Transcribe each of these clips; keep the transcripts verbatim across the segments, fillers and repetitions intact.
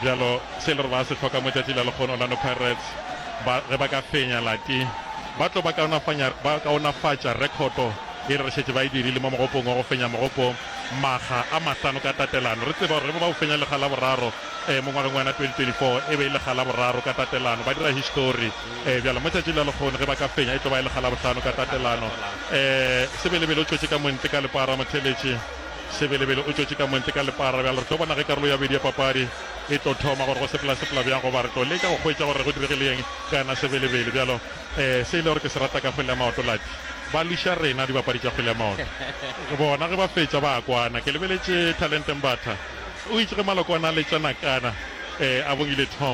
jalo se le re ba se tlhoka mo tšatši la lekgono Orlando Pirates ba ge ba ka fenya lati ba tlo ba kaonafatša rekoto e re šetše ba e dirile mo mogopong wa go fenya mogopo maga a mahlano ka tatelano re tseba gore ba o fenya lega la boraro um mo ngwageng wena twenty twenty-four e be e lega la boraro ka tatelano ba dira history um bjalo mo tšatši la lekgono ge ba ka fenya e tlo ba e lega la bohlano ka tatelano um sebelebele o tšotše ka monte ka lepara motheletše sebelebele o tšotše ka monte ka lepara bjalo re tlo bona ge karolo ya bedi ya papadi e tlo thoma gore go sepela-sepela bjang goba re tlo leka go hwetša gore go diregileng kana sebelebele bjalo um se e le gore ke se rata ka kgwele ya maoto lati ba luša rena dibapadi tša kgwele ya maoto bona ge ba fetša ba kwana ke lebeletše Talente Mbatha o itse ge malokwana a letšana kana um a bongile Tom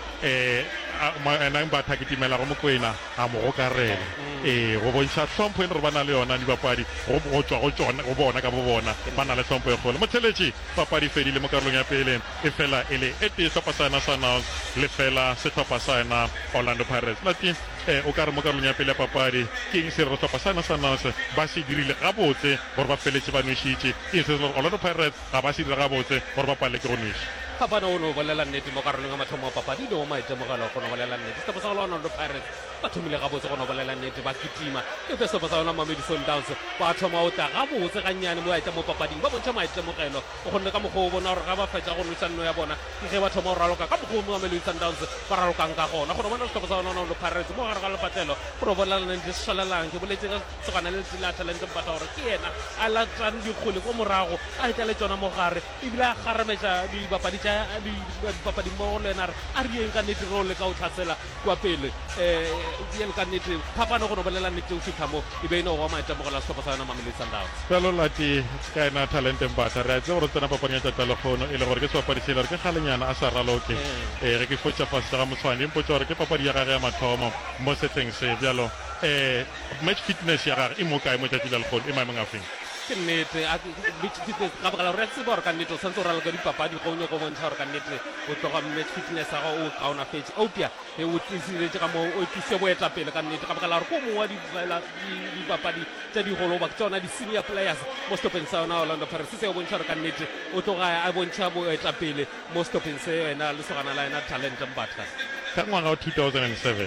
um ena Mbatha ke timela go mokwena a mo gokarela ee go bontšha hlompho e le gore ba na le yona dibapadi go tswa go bona ka bo bona ba na le hlompho e kgolo motheletše papadi fedile mo karolong ya pele e fela e le e tee sehlopha sa yona Sunhouse le fela sehlopha sa yona Orlando Pirates lati um o ka re mo karolong ya pele ya papadi ke eng se re sehlopha sa yona Sunhouse ba se dirile gabotse gore ba feletše ba nwešitše eng se Orlando Pirates ga ba se dira gabotse gore ba palele ke go nweša Papana o no bolela nnete mo karolong ya mathomo a papadi le o maitemogelo go no bolela nnete sehlopha sa Orlando Pirates ba thomile gabotse go no bolela nnete ba kitima e be sehlopha sa yona Mamelodi Sundowns ba thoma o tla gabotse gannyane mo aita mo papading ba bontšha maitemogelo o gonne ka mokgwa o bona gore ga ba fetša go nwesa nno ya bona ke ge ba thoma go raloka ka mokgwa o Mamelodi Sundowns ba ralokang ka gona go no bona sehlopha sa yona Orlando Pirates mo gare ga lepatlelo go no bolela nnete se šalelang ke boletse ka segana le tla Talente Mbatha gore ke yena a latang dikgole ko morago a etla le tsona mo gare ebile a garametša dibapadi tša dipapadi mo le ena a re yeng ka nnete re o le ka o tlhasela kwa pele um ye le ka nnete phapano go no bolela nnete o fitlha mo e be e no wa maitemogela sehlopha sa yona Mamelodi Sundowns felo lati ka ena Talente Mbatha re a tse gore tsena papadi ya tšatša lekgono e le gore ke sebapadi se e le gore ke kgalenyana a sa raloke um ge ke fotša fase ga motshwane empotsa gore ke papadi ya gage ya mathomo mo setleng se bjalo um match fitness ya gage e mo kae mo tšatši la lekgono e maemong a feng ke nnete ka baka la gore re tseba gore ka nnete o santse o raloka dipapadi go onyo go bontšha gore ka nnete o tloga match fitness ya gago o kaonafetse opia e o tlisiletse ka moo o tlise boetapele ka nnete ka baka la gore ko mongwe wa dipapadi tša digolo ba tsona di-senior players mo stopeng sa yona Orlando Pirates se o bontšha gore ka nnete o tloga a bontšha boetapele mo stopeng se yena le sogana la yena Talente Mbatha ka ngwaga wa two thousand seven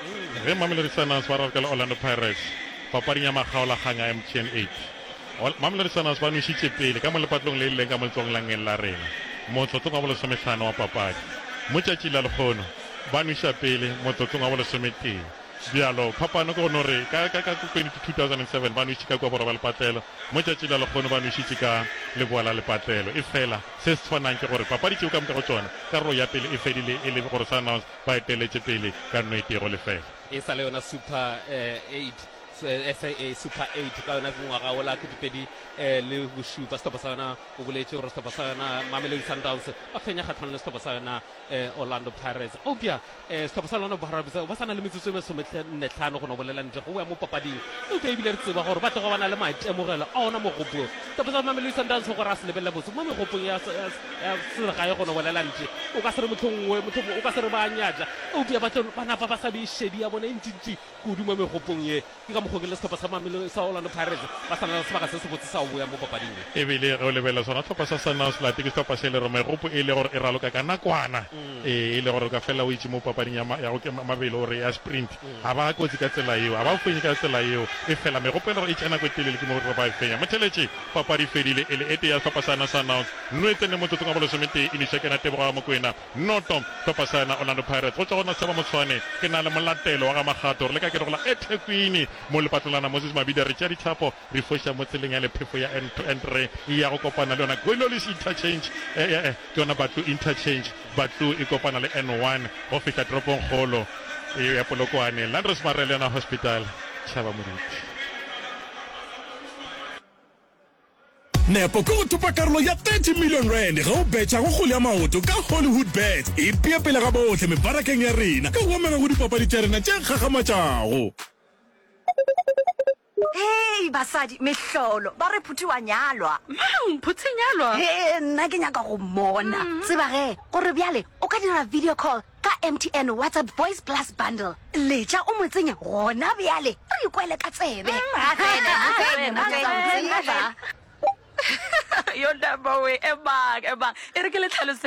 ge Mamelodi Sundowns ba raloka le Orlando Pirates papading ya magaolagang ya M T N eight Mamelodi Sundowns ba nwešitše pele ka mo lepatlong le e leng ka mo letsogong la ngeng la rena motsotsong wa bolesomehlano wa papadi mo tšatši la lekgono ba nweša pele motsotsong wa bolesometee bjalo phapano ke gone gore ka two thousand seven ba nwešitše ka kua boroba lepatlelo mo tšatši la lekgono ba nwešitše ka leboa la lepatlelo e fela se se tshwanang ke gore papadi tšeo ka moka go tsona karolo ya pele e fedile e le gore Sundowns ba eteletše pele ka nno e tego lefela e sa le yona super eight F A A Super eight ka yona ngwaga o la ketepedi le bošupa sehlopha sa yona o boletše gore sehlopha sa yona Mamelodi Sundowns ba fenya kgatlhano le sehlopha sa yona Orlando Pirates opia sehlopha sa lona ba sa na le metsotso e mesometlhano go no bolela ntle go ya mo papading opia ebile re tseba gore ba tloga ba na le maitemogelo a ona mogopong sehlopha sa Mamelodi Sundowns gore a se lebelela botse mo megopong ya selegae go no bolela ntle o ka se re motlhongwe o ka se re ba nyatla opia ba napa ba sa bešedi ya bona e ntsintsi kudu mo megopong ye ke ka go ke le sehlopha sa Mamelodi sa Orlando Pirates ba sa na le sebaka se se botse sa o boya mo papading ebile ge o lebelela sona sehlopha sa Sunhouse lati ke sehlopha se le re megopo e le gore e raloka ka nakwana e le gore o ka fela o itse mo papading ya mabele gore ya sprint ga ba kotsi ka tsela eo ga ba o fenye ka tsela eo e fela megopo e le gore e tšea nako e telele ke mo gore ba e fenya motheletše papadi fedile e le e tee ya sehlopha sa yona Sunhouse no e tsene motsotsong wa bolesometee e niša ke na tebogo ya mokwena notom sehlopha sa yona Orlando Pirates go tswa gona seba motshwane ke na le molatelo wa ga magato gore le ka ke regola e thekwini mo lepatlelana Moses Mabida re tšea dithapo re foša mo tseleng ya lephefo ya entre e ya go kopana le yona Goilolis interchange ke yona Batlu interchange Batlu e kopana le N one go fitlha toropong kgolo ya Polokwane Landros Mareliana Hospital Tšhaba Moruti nepo ke go thopa karolo ya thirty million rand ga o betša go kgole ya maoto ka Hollywood Bet e pea pele ga botlhe mebarakeng ya rena ka go amega go dipapadi tša rena tše kgagamatšago Hey basadi mehlolo ba re phuthi wa nyalwa mang phuthi nyalwa he nna ke nyaka go mona tseba ge gore bjale o ka dira video call ka M T N WhatsApp Voice Plus bundle letša o mo tsenya gona bjale re ikwele ka tsebe yo daba we ebang ebang e re ke le tlhalosetsa